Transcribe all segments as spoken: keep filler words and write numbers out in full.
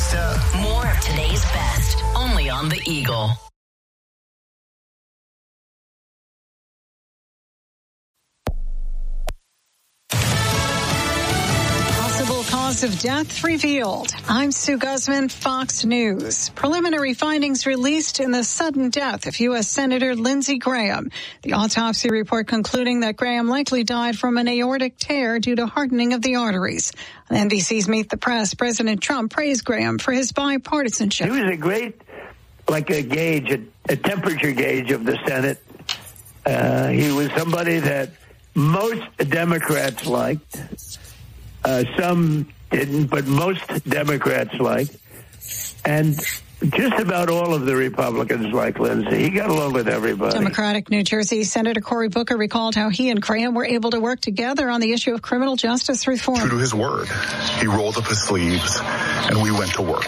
Vista. More of today's best, only on The Eagle. Possible cause of death revealed. I'm Sue Guzman, Fox News. Preliminary findings released in the sudden death of U S Senator Lindsey Graham. The autopsy report concluding that Graham likely died from an aortic tear due to hardening of the arteries. On N B C's Meet the Press, President Trump praised Graham for his bipartisanship. He was a great, like a gauge, a, a temperature gauge of the Senate. Uh, he was somebody that most Democrats liked. Uh, some didn't, but most Democrats liked. And just about all of the Republicans like Lindsey. He got along with everybody. Democratic New Jersey Senator Cory Booker recalled how he and Graham were able to work together on the issue of criminal justice reform. True to his word, he rolled up his sleeves and we went to work.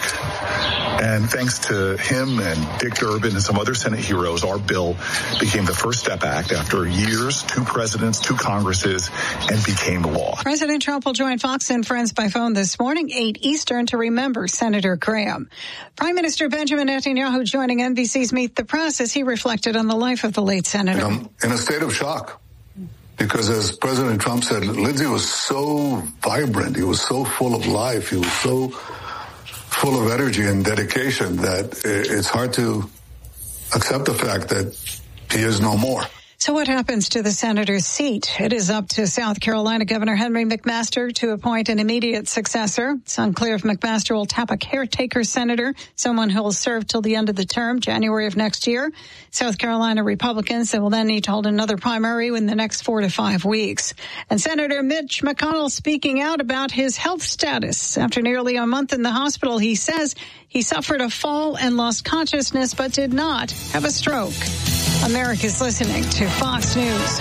And thanks to him and Dick Durbin and some other Senate heroes, our bill became the First Step Act after years, two presidents, two Congresses, and became law. President Trump will join Fox and Friends by phone this morning, eight Eastern, to remember Senator Graham. Prime Minister Benjamin Netanyahu joining N B C's Meet the Press as he reflected on the life of the late senator. I'm in a state of shock because, as President Trump said, Lindsey was so vibrant. He was so full of life. He was so full of energy and dedication that it's hard to accept the fact that he is no more. So what happens to the senator's seat? It is up to South Carolina Governor Henry McMaster to appoint an immediate successor. It's unclear if McMaster will tap a caretaker senator, someone who will serve till the end of the term, January of next year. South Carolina Republicans, they will then need to hold another primary in the next four to five weeks. And Senator Mitch McConnell speaking out about his health status. After nearly a month in the hospital, he says he suffered a fall and lost consciousness, but did not have a stroke. America's listening to Fox News.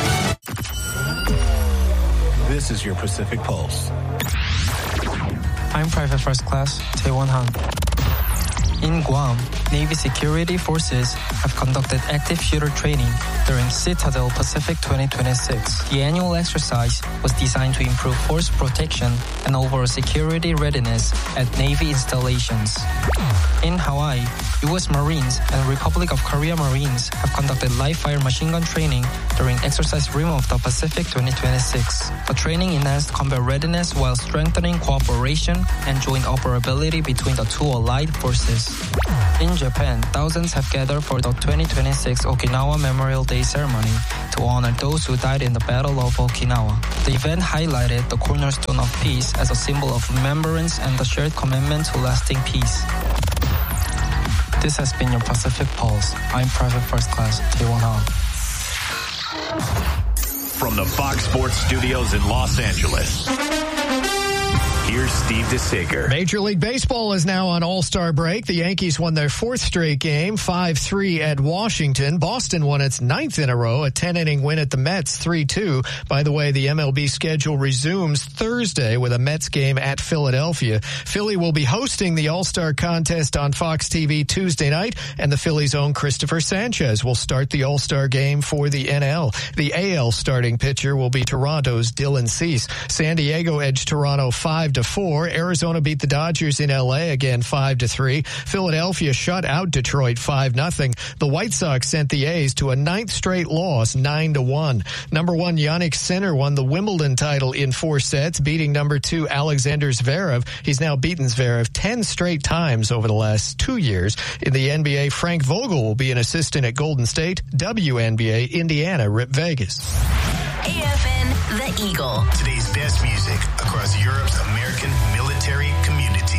This is your Pacific Pulse. I'm Private First Class Tae-Won Han. In Guam, Navy security forces have conducted active shooter training during Citadel Pacific twenty twenty-six. The annual exercise was designed to improve force protection and overall security readiness at Navy installations. In Hawaii, U S Marines and Republic of Korea Marines have conducted live-fire machine gun training during Exercise Rim of the Pacific twenty twenty-six. The training enhanced combat readiness while strengthening cooperation and joint operability between the two allied forces. In Japan, thousands have gathered for the twenty twenty-six Okinawa Memorial Day ceremony to honor those who died in the Battle of Okinawa. The event highlighted the cornerstone of peace as a symbol of remembrance and the shared commitment to lasting peace. This has been your Pacific Pulse. I'm Private First Class Tae-Won Han. From the Fox Sports Studios in Los Angeles, here's Steve DeSager. Major League Baseball is now on All-Star break. The Yankees won their fourth straight game, five three at Washington. Boston won its ninth in a row, a ten-inning win at the Mets, three two. By the way, the M L B schedule resumes Thursday with a Mets game at Philadelphia. Philly will be hosting the All-Star contest on Fox T V Tuesday night, and the Phillies' own Christopher Sanchez will start the All-Star game for the N L. The A L starting pitcher will be Toronto's Dylan Cease. San Diego edged Toronto five to four. Arizona beat the Dodgers in L A again five to three. Philadelphia shut out Detroit five nothing. The White Sox sent the A's to a ninth straight loss, nine to one. Number one Yannick Sinner won the Wimbledon title in four sets, beating number two Alexander Zverev. He's now beaten Zverev ten straight times over the last two years. In the N B A, Frank Vogel will be an assistant at Golden State. W N B A, Indiana, Rip Vegas. A F N, The Eagle. Today's best music across Europe's American military community.